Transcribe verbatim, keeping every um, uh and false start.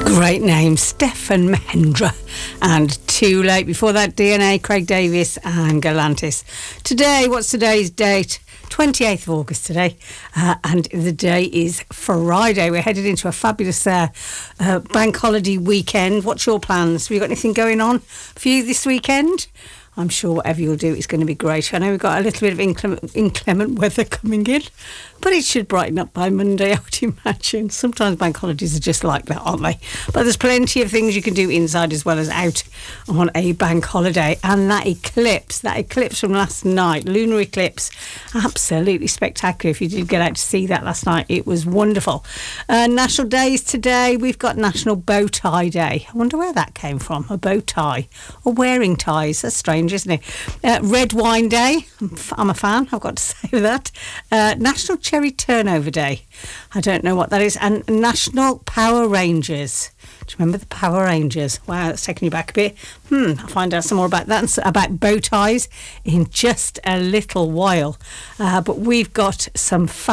Great name, Stefan Mahendra. And Too Late. Before that, D N A, Craig Davis and Galantis. Today, what's today's date? twenty-eighth of August today, uh, and the day is Friday. We're headed into a fabulous uh, uh, bank holiday weekend. What's your plans? Have you got anything going on for you this weekend? I'm sure whatever you'll do is going to be great. I know we've got a little bit of inclement, inclement weather coming in, but it should brighten up by Monday, I would imagine. Sometimes bank holidays are just like that, aren't they? But there's plenty of things you can do inside as well as out on a bank holiday. And that eclipse, that eclipse from last night, lunar eclipse, absolutely spectacular. If you did get out to see that last night, it was wonderful. Uh, national days today, we've got National Bow Tie Day. I wonder where that came from, a bow tie, or wearing ties. That's strange, isn't it? Uh, Red Wine Day, I'm, I'm a fan, I've got to say that. Uh, National Cherry Turnover Day, I don't know what that is. And National Power Rangers. Do you remember the Power Rangers? Wow, that's taking you back a bit. Hmm, I'll find out some more about that and about bow ties in just a little while. Uh, but we've got some